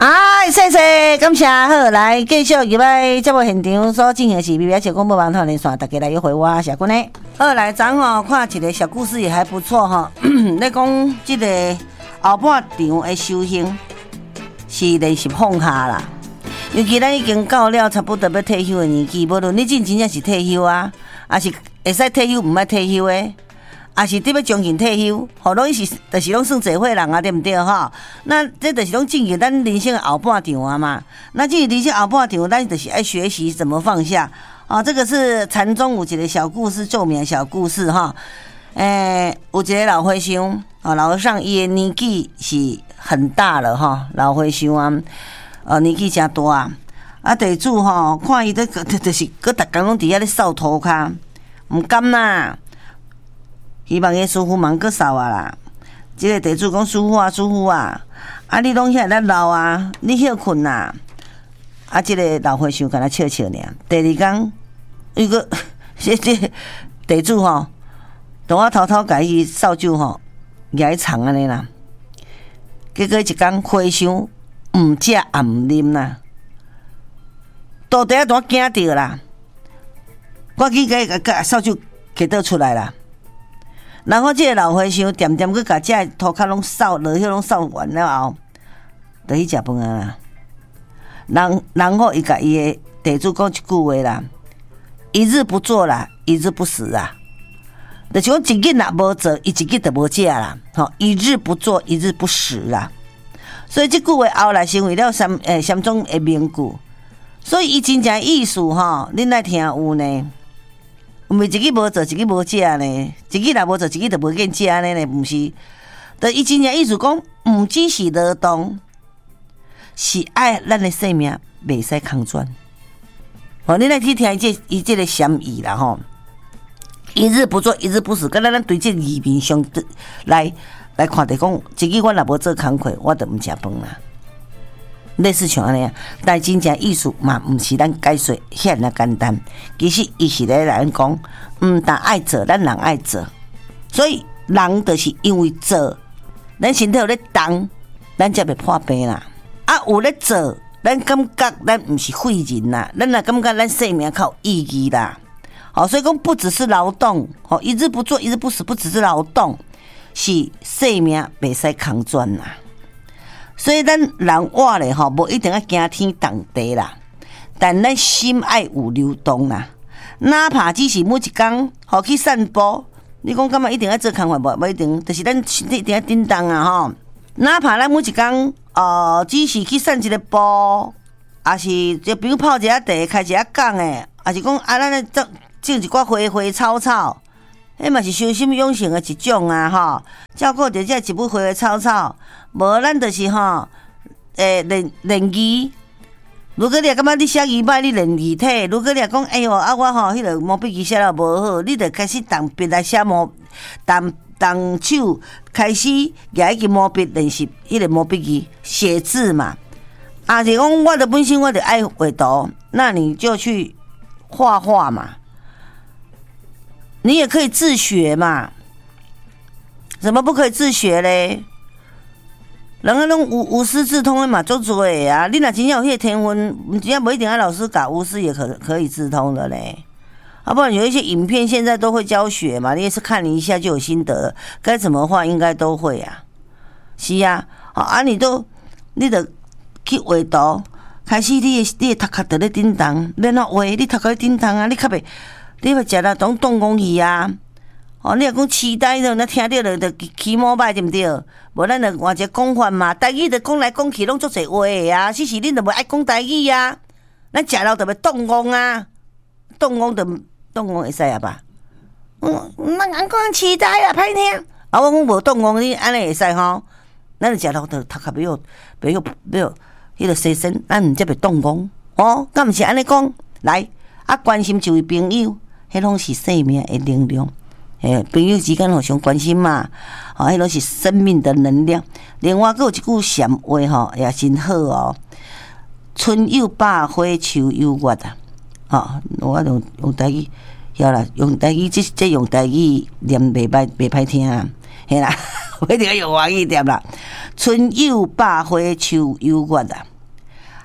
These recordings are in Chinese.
谢谢，感谢。好，来继续入来节目现场所进行的是 BBS 广播网台连线，大家来约会我小君呢。好，来咱看一个小故事也还不错哈。你讲这个后半场的修行是练习放下啦，尤其咱已经到了差不多要退休的年纪，无论你真正是退休啊，还是会使退休唔爱退休的。也是得要将近退休，吼，拢是就是拢算社会人啊，对不对哈？那这就是拢进入咱人生的后半场啊嘛。那进入人生后半场，咱就是爱学习怎么放下啊。这个是禅宗有一个小故事，助眠小故事哈。有一个老和尚啊，老和尚伊的年纪是很大了哈，老和尚啊，年纪真大啊。啊，地主吼看伊就是搁逐工拢伫遐咧扫涂骹，唔甘啦。希望个师傅忙个扫啊啦！这个地主讲师傅啊，你拢遐咧老啊，你休困啦！这个老和尚跟他笑笑尔。第二天，伊个这地主吼，同我偷偷甲伊扫帚吼，举长安尼啦。结果一天和尚唔食也唔啉啦，到底都惊着啦，赶紧甲扫帚摕倒出来啦。然后这个老和尚点去把这涂骹拢扫落去，拢扫完了后，就去食饭啊啦。然后伊甲伊的地主讲一句话啦：一日不做啦，一日不食啊。就是讲一日若无做，伊一日就无食啦。吼，一日不做，一日不食啦。所以这句话后来成为了禅宗的名句。所以伊真正意思吼，恁来听有呢。毋是一日无做，一日无食呢；一日若无做，一日就无见食呢。毋是，就伊真正意思讲，毋只是劳动，是爱咱的生命袂使空转。哦，你来去听伊这个禅意啦吼。一日不做，一日不食，敢若咱对这字面上来看的讲，一日我若无做工课，我就毋食饭啦。类似像安尼啊，但真正意思嘛，毋是咱解说遐尔简单。其实伊是咧来讲，但爱做，咱人爱做，所以人就是因为做，咱身体有咧动，咱才袂破病啦。有咧做，咱感觉咱毋是废人啦，咱也感觉咱生命较有意义啦。好，所以讲不只是劳动，好，一日不做，一日不食，不只是劳动，是生命袂使空转啦。所以咱人活咧吼，无一定要惊天动地啦，但咱心爱有流动啦。哪怕只是每一天吼去散步，你讲干嘛一定要做工课无一定，就是咱身体一定要振动啊吼。哪怕咱每一天只是去散一个步，也是就比如泡一下茶、开一下讲诶，也是讲咱咧种一寡花草草。迄嘛是修心养性的一种啊，吼，照顾着这一尾花草草，无咱就是吼，练字。如果你也感觉你写字歹，你练字体；如果你也讲，哎哟，我吼迄个毛笔字写了无好，你就开始动笔来写动手开始举一支毛笔练习迄个毛笔字写字嘛。是讲我的本身我就爱画图，那你就去画画嘛。你也可以自学嘛，怎么不可以自学嘞？人家拢无师自通的嘛，做多的啊！你若真正有迄个天分，真正不一定要老师教，无师也可以自通的嘞。不然有一些影片现在都会教学嘛，你也是看一下就有心得了，该怎么画应该都会啊。是啊，你就去画图，开始你的头壳就咧叮当，然后画你头壳咧叮当啊，你较袂。你会食到动讲去啊？你若讲痴呆了，那听到就起毛歹对毋对？无咱就换一个讲法嘛，台语就讲来讲去拢足侪话的啊，是恁就无爱讲台语啊？咱食了就要动讲啊，动讲会使啊吧？那人讲痴呆啊，歹听。我讲无动讲，你安尼会使吼？咱就食了就头壳袂有，迄个洗身，咱毋则袂动讲。敢毋是安尼讲？来，关心一位朋友。迄拢是生命的能量，朋友之间互相关心嘛，迄拢是生命的能量。另外，还有一句禅话吼，也真好哦。春有百花，秋有月啊。我用台语，晓啦，用台语这用台语念袂歹听啊，嘿啦，我一定要用华语念啦。春有百花，秋有月啊。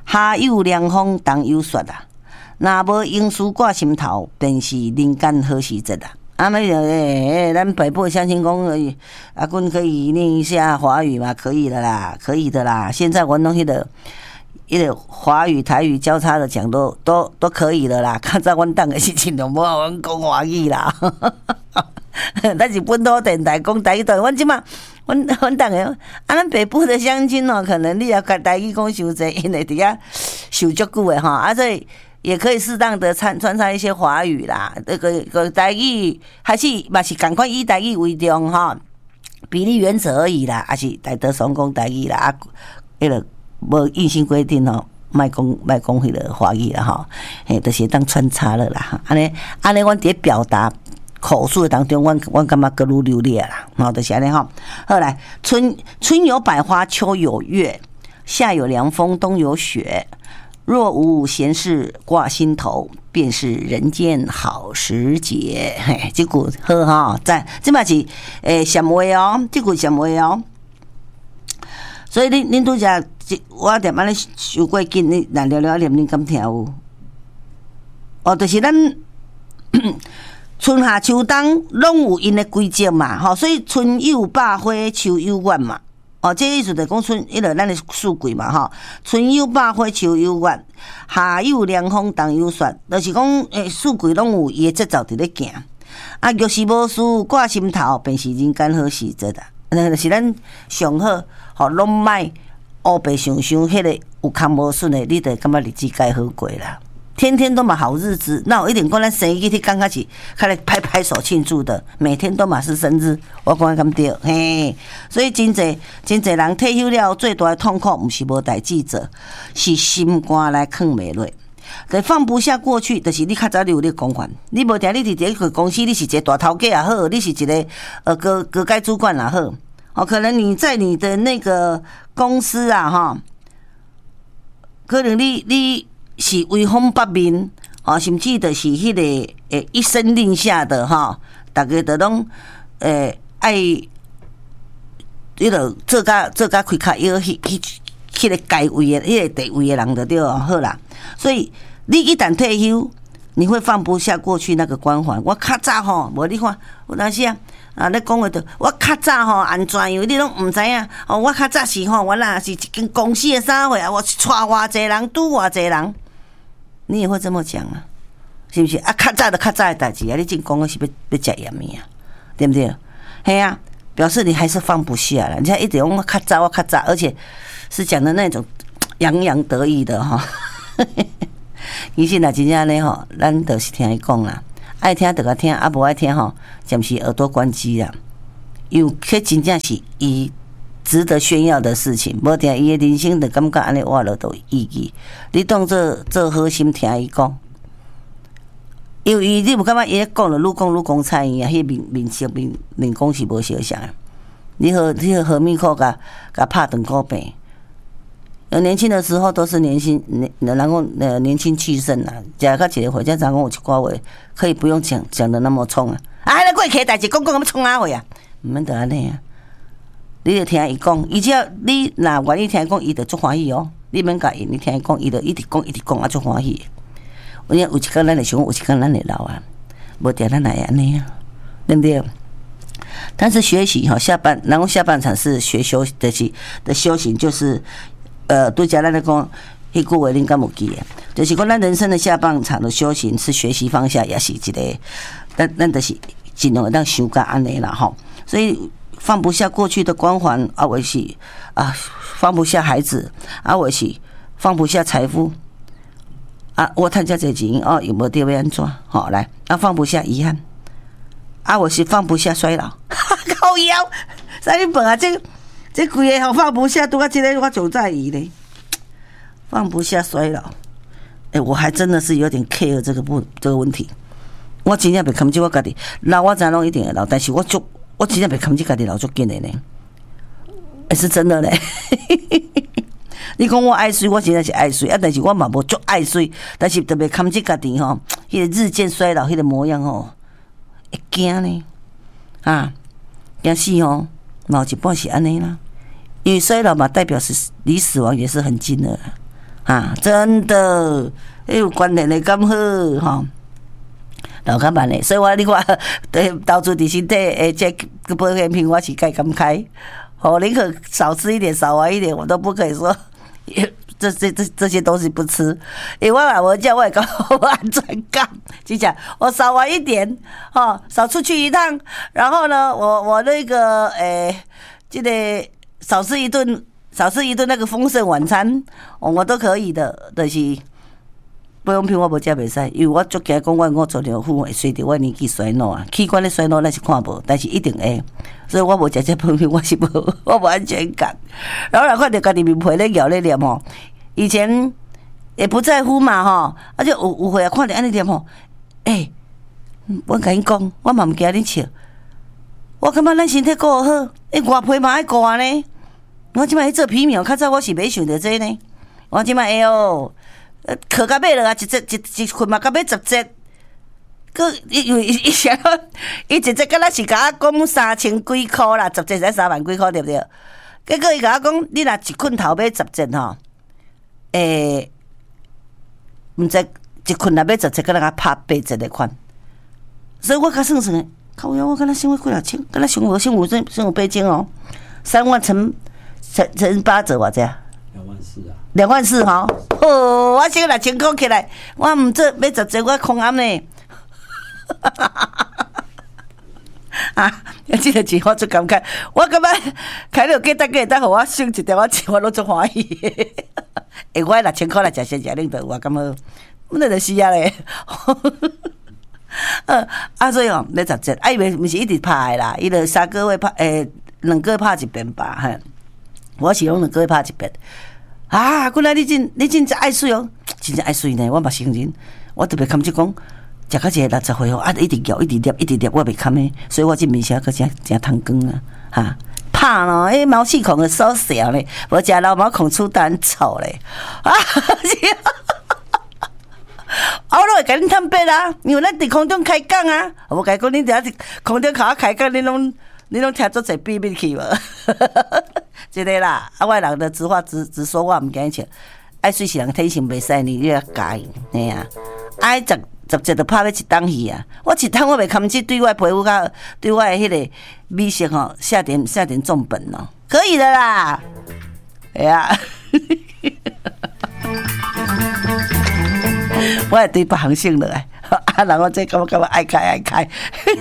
夏有凉风，冬有雪啊。若无英书挂心头，便是人间好时节啊。咱北部乡亲讲，阿君可以念一下华语嘛？可以的啦，可以的啦。现在我弄迄个华语、台语交叉的讲都可以的啦。较早阮当的是尽量无阮讲华语啦。咱是本土电台讲台语，阮即马阮当个咱北部的乡亲哦，可能你要甲台语讲伤济，因为伫遐受足久的哈，所以也可以适当的穿插一些华语啦。这个台语还是嘛是赶快以台语为重哈，比例原则而已啦，还是台德双讲台语啦，啊，迄个无硬性规定吼，莫讲迄个华语啦吼，就是当穿插了啦。安尼，阮伫表达口述当中，阮感觉更愈流利啦，吼，就是安尼吼。好来，春有百花，秋有月，夏有凉风，冬有雪。若无闲事挂心头，便是人间好时节。嘿，这句好哈，赞，这嘛是禅话哦，这句禅话哦。所以恁拄则，我点安尼想过紧，你来聊聊念，恁敢听有？哦，就是咱春夏秋冬拢有因的季节嘛，吼，所以春有百花，秋有月嘛。哦，这意思就是讲春，迄个咱的四季嘛，吼，春有百花，秋有月，夏有凉风，冬有雪，就是讲，四季拢有伊的节奏伫咧行。啊，若是无事挂心头，便是人间好时节啦。就是咱上好，吼，拢莫乌白想，迄个有空无顺的，你就感觉日子该好过啦。天天都嘛好日子，那有一点讲咱生日，刚开始开始拍手庆祝的，每天都嘛是生日，我讲咁对，嘿，所以真侪人退休了，最大的痛苦不是无代志做，是心肝来藏袂落，就放不下过去，就是你较早你有你讲法，你无定你伫一个公司，你是一个大头家也好，你是一个各界主管也好，哦，可能你在你的那个公司啊，哈，可能你。是威风八面，哦，甚至就是迄个一声令下的哈，大家都拢爱，迄个做甲开卡要迄个阶位的、迄个地位的人就对了，好啦。所以你一旦退休，你会放不下过去那个光环。我较早吼，无你看，有当时啊，你讲话着，我较早吼安怎样，你拢毋知影。哦，我较早是吼，我若是一间公司的啥货啊，我带偌济人，拄偌济人。你也会这么讲啊？是不是啊？较早的代志啊！你真讲的是要食盐面啊，对不对？嘿啊，表示你还是放不下了。人家一直讲我较早，而且是讲的那种洋洋得意的哈。其实若真正呢吼，咱就是听伊讲啦，爱听就甲听，啊无爱听吼，暂时耳朵关机啦。有迄真正是伊。值得炫耀的事情，无定伊的人生就感觉安尼活了都有意义。你当做好心听伊讲，因为你无感觉伊咧讲了愈讲菜伊啊，迄面孔是无相像。你和面孔甲拍长高病。年轻的时候都是年轻气盛啊，食到一个回家，常讲有一寡话可以不用讲的那么冲啊。啊，那过去代志讲咁冲啊话啊，毋免得安尼啊。你就听伊讲，而且你若愿意听伊讲，伊就足欢喜哦。你免甲伊，你听伊讲，伊就一直讲啊，足欢喜。有一天咱会想，有一天咱会老啊，无定咱会安尼啊，对不对？但是学习哈，然后下半场是的修行，就是对家咱来讲，迄句话恁敢有记诶？就是讲咱人生的下半场的修行是学习放下，也是一个，咱就是尽量让想甲安尼啦吼，所以。放不下过去的光环，啊，我是啊，放不下孩子，啊，我是放不下财富，啊，我趁遮侪钱哦，有无要安怎？好来，啊，放不下遗憾，啊，我是放不下衰老，靠腰，啥物笨啊？这规个好放不下，拄啊，这个我总在意咧，放不下衰老，我还真的是有点 care 这个问题，我真正袂堪住我家己，老我知拢一定会老，但是我真正袂堪住家己老足紧的呢，是真的嘞。你讲我爱睡，我真正是爱睡啊，但是我嘛无足爱睡，但是特别堪住家己吼，迄个日渐衰老，迄个模样吼，会惊呢，啊，惊死吼，嘛有一半是安尼啦，因为衰老嘛代表是离死亡也是很近的， 啊，真的，有关联的咁好吼。老较慢嘞，所以我你看，投资伫身体诶，这个保险品我是该咁开，哦，宁可少吃一点，少玩一点，我都不可以说，这些东西不吃，因为我叫我也搞安全感，就讲我少玩一点，哦，少出去一趟，然后呢，我那个这个少吃一顿那个丰盛晚餐，哦，我都可以的，就是。保养品我无食袂使，因为我足惊讲我做疗护会随着我年纪衰老啊，器官咧衰老咱是看无，但是一定会，所以我无食这保养品，我无安全感。然后来看到家己面皮咧咬咧念吼，以前也不在乎嘛吼，而且有回来看到安尼念吼，我甲因讲，我嘛毋惊你笑，我感觉咱身体顾好，外皮嘛爱顾呢。我即摆去做皮秒，较早我是袂想着这呢，我即摆课到尾了啊，一困嘛，到尾10节，伊想伊一节敢若是甲我讲3000几箍啦，10节才3万几箍对不对？结果伊甲我讲，你若一困头尾10节吼，毋知一困若尾10节，敢若甲拍8节的款，所以我甲算算，靠腰我敢若省几啊千，敢若省有8千哦，3万乘8折偌济啊？24000哈，哦，我省6000块起来，我毋做要10节，我空暗呢。啊，这个钱我最感慨，我感觉开了价值，互我省一点，我钱我拢足欢喜。我6000块来食先食恁就有我感觉，那就是啊咧。所以哦，要10节，伊袂毋是一直拍的啦，伊就3个月拍，2个月拍一遍吧，嘿。我是拢2个月拍一遍。啊，原来你真爱水哦，真正爱水呢。我嘛承认，我特别感觉讲，食到一个60岁哦，一直咬，一直捏，我袂堪的，所以我这面声可真通光啊，哈，怕咯，毛细孔的缩小咧，无食老毛孔出单臭咧，啊，我都会甲恁坦白啦，因为咱伫空中开讲啊，我甲你讲，恁伫空中甲我开讲，恁拢听做侪秘密去无？这个啦，我人的直话直说，我唔惊笑。爱水是人天性袂使，你要教伊，嘿啊！爱10节就拍要一档戏啊！我一趟我袂堪去对我皮肤甲对我的迄个美色吼下点重本哦，可以的啦，哎呀！我也对别行性了啊，然后这感觉爱开。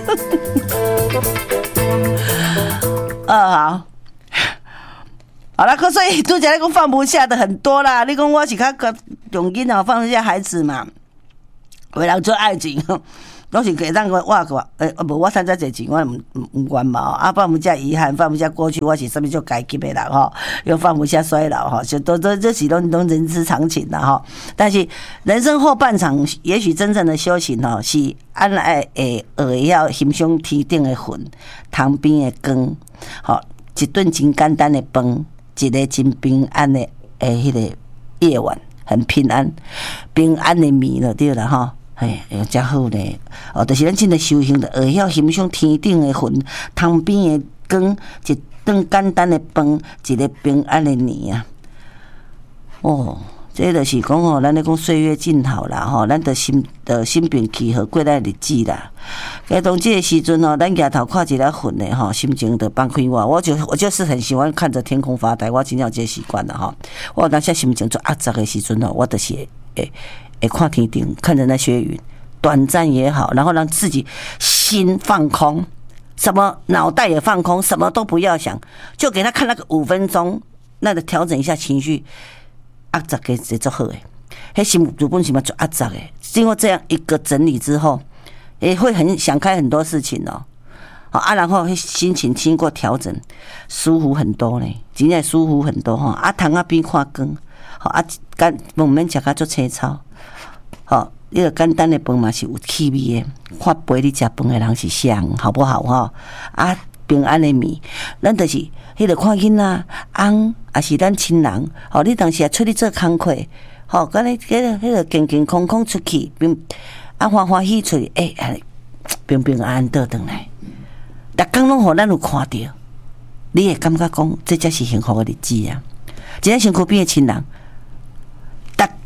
好啦，所以拄则你讲放不下的很多啦。你讲我是较重囡仔放不下孩子嘛，为人做爱情，拢是给咱我无我趁遮侪钱，我唔愿嘛。放不下遗憾，放不下过去，我是什么叫该急的人吼，又放不下衰老吼，就都这是拢人之常情啦吼。但是人生后半场，也许真正的修行吼，是咱爱学要欣赏天顶的云，塘边的光，吼，一顿真简单的饭。一个真平安的迄个夜晚，很平安的眠就对了吼，真好呢。就是咱真的修行的，会晓欣赏天顶的云，塘边的光，一顿简单的饭，一个平安的年啊。哦，这就是讲吼，咱咧讲岁月静好啦吼，咱的心平气和过咱日子啦。当这个时阵吼，咱抬头看一个云的吼，心情就放开我就是很喜欢看着天空发呆，我真有这个习惯啦吼。我当下心情做压榨的时阵吼，我就是会看天顶，看着那些云，短暂也好，然后让自己心放空，什么脑袋也放空，什么都不要想，就给他看那个5分钟，那个调整一下情绪，压榨个是做好的。迄心主本是嘛做压榨的，经过这样一个整理之后。也会很想开很多事情哦，然后心情经过调整，舒服很多呢，真正舒服很多哈。窗仔边看光，唔免食甲做青草，那个简单的饭嘛是有气味的，看陪你食饭的人是香，好不好平安的眠，咱就是迄个看囡仔翁，也是咱亲人，你当时也出去做工课，甲你迄个健健康康出去，欢喜出去，平平安安倒转来，逐工拢互咱有看到，你会感觉讲，这才是幸福的日子啊！一个身躯边的亲人，逐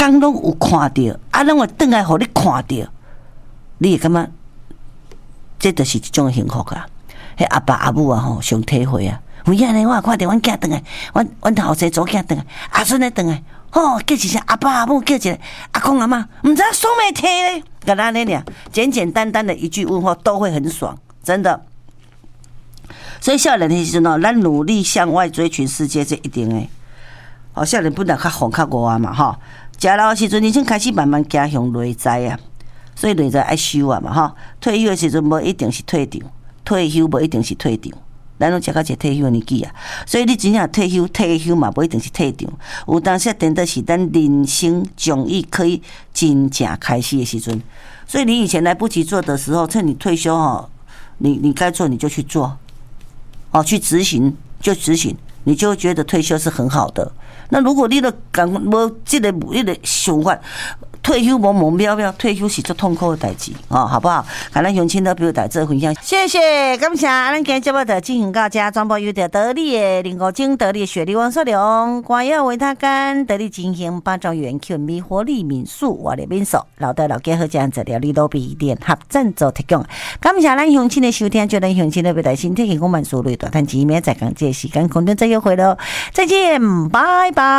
工拢有看到，拢会转来互你看到，你会感觉这就是一种幸福啊！迄阿爸阿母啊吼，上体会啊！有影呢，我也看到阮囝转来，阮后生祖囝转来，阿孙咧转来，吼叫一声阿爸阿母，叫一个阿公阿妈，毋知爽没听咧，干那呢俩，简简单单的一句问候都会很爽，真的。所以少年的时阵哦，咱努力向外追寻世界，这一定的。哦，少年本来较红较饿啊嘛，吼，食老的时阵，人生开始慢慢走向内在啊，所以内在爱修啊嘛，吼。退休的时阵无一定是退场，退休无一定是退场。咱拢食到一个退休的年纪啊，所以你真正退休嘛，不一定是退场。有当时真的是咱人生终于可以真正开始的时阵。所以你以前来不及做的时候，趁你退休哦，你该做你就去做，哦，去执行就执行，你就会觉得退休是很好的。那如果你都无这个想法，退休无目标，退休是做痛苦的代志哦，好不好？看咱乡亲的表达做分享，谢谢，感谢咱今日节目的进行到这，全部由着得力的林国晶、得力的雪莉王所良、关耀维他干、得力进行8庄园 Q 米活力民宿、活力民宿、老的老家好这资料理都比联合赞助提供。感谢咱乡亲的收听，祝咱乡亲的表达身体健康万事如意，大赚钱，明仔载讲这时间空中再约会喽，再见，拜拜。